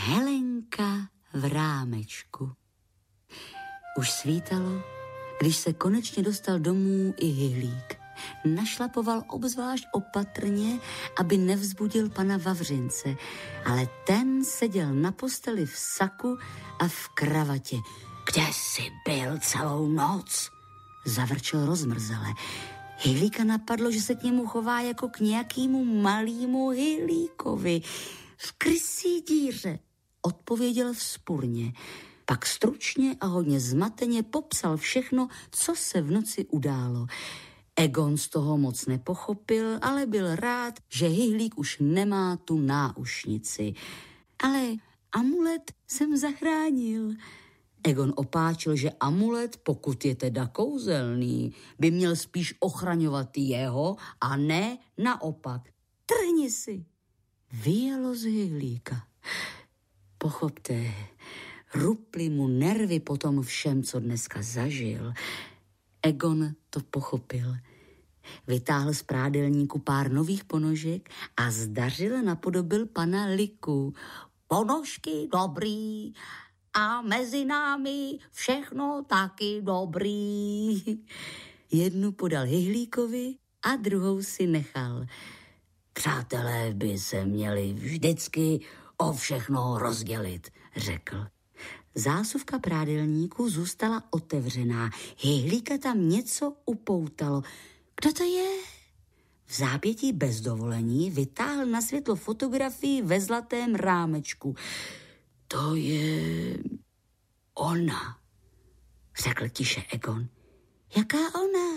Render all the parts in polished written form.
Helenka v rámečku. Už svítalo, když se konečně dostal domů i Hyhlík. Našlapoval obzvlášť opatrně, aby nevzbudil pana Vavřince, ale ten seděl na posteli v saku a v kravatě. Kde jsi byl celou noc? Zavrčel rozmrzele. Hyhlíka napadlo, že se k němu chová jako k nějakému malýmu Hyhlíkovi. V krysí díře, odpověděl vzpurně. Pak stručně a hodně zmateně popsal všechno, co se v noci událo. Egon z toho moc nepochopil, ale byl rád, že Hyhlík už nemá tu náušnici. Ale amulet jsem zachránil. Egon opáčil, že amulet, pokud je teda kouzelný, by měl spíš ochraňovat jeho a ne naopak. Trhni si. Vyjelo z Hyhlíka. Pochopte, ruply mu nervy po tom všem, co dneska zažil. Egon to pochopil. Vytáhl z prádelníku pár nových ponožek a zdařile napodobil pana Liku. Ponožky dobrý a mezi námi všechno taky dobrý. Jednu podal Hyhlíkovi a druhou si nechal. Přátelé by se měli vždycky o všechno rozdělit, řekl. Zásuvka prádelníku zůstala otevřená. Hyhlíka tam něco upoutalo. Kdo to je? V zápětí bez dovolení vytáhl na světlo fotografii ve zlatém rámečku. To je ona, řekl tiše Egon. Jaká ona?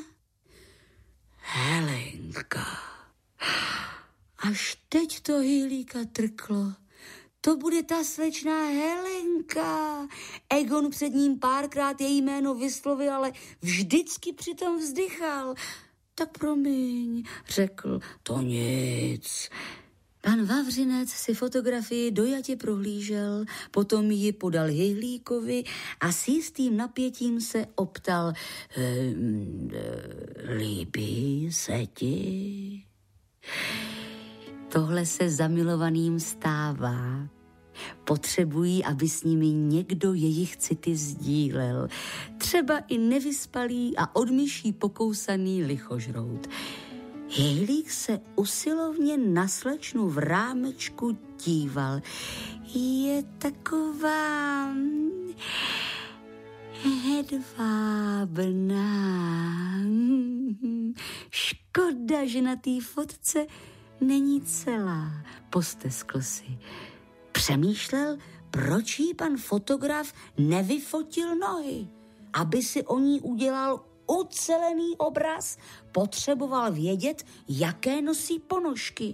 Helenka. Až teď to Hyhlíka trklo. To bude ta slečná Helenka. Egon před ním párkrát její jméno vyslovil, ale vždycky přitom vzdychal. Tak promiň, řekl, to nic. Pan Vavřinec si fotografii dojatě prohlížel, potom ji podal Hyhlíkovi a s jistým napětím se optal. Líbí se ti? Tohle se zamilovaným stává. Potřebují, aby s nimi někdo jejich city sdílel. Třeba i nevyspalý a od myší pokousaný lichožrout. Hyhlík se usilovně na slečnu v rámečku díval. Je taková hedvábná. Škoda, že na té fotce není celá, posteskl si. Přemýšlel, proč jí pan fotograf nevyfotil nohy. Aby si o ní udělal ucelený obraz, potřeboval vědět, jaké nosí ponožky.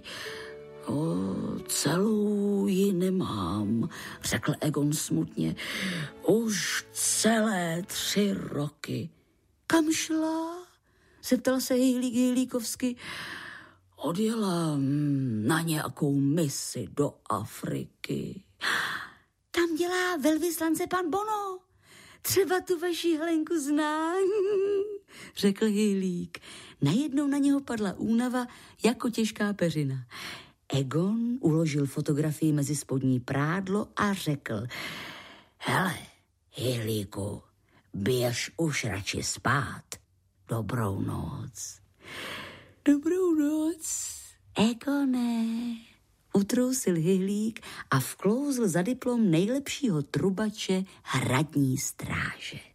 Celou ji nemám, řekl Egon smutně. Už celé 3 roky. Kam šla? Zeptal se Hyhlík Hyhlíkovsky. Odjela na nějakou misi do Afriky. Tam dělá velvyslance pan Bono. Třeba tu vaši Helenku zná, řekl Hyhlík. Najednou na něho padla únava jako těžká peřina. Egon uložil fotografii mezi spodní prádlo a řekl. Hele, Hyhlíku, běž už radši spát. Dobrou noc. Dobrou noc, Egone, utrousil Hyhlík a vklouzl za diplom nejlepšího trubače hradní stráže.